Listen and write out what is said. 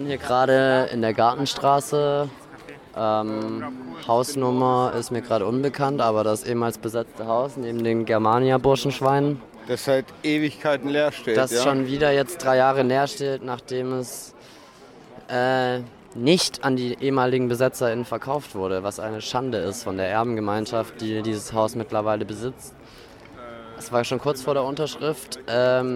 hier gerade in der Gartenstraße. Hausnummer ist mir gerade unbekannt, aber das ehemals besetzte Haus neben den Germania-Burschenschweinen. Das seit Ewigkeiten leer steht, Das ja? schon wieder jetzt 3 Jahre leer steht, nachdem es nicht an die ehemaligen BesetzerInnen verkauft wurde, was eine Schande ist von der Erbengemeinschaft, die dieses Haus mittlerweile besitzt. Es war schon kurz vor der Unterschrift.